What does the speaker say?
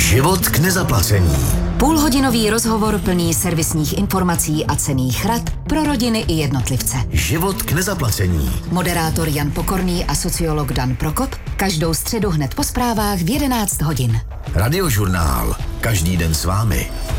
Život k nezaplacení. Půlhodinový rozhovor plný servisních informací a cenných rad pro rodiny i jednotlivce. Život k nezaplacení. Moderátor Jan Pokorný a sociolog Dan Prokop každou středu hned po zprávách v 11 hodin. Radiožurnál. Každý den s vámi.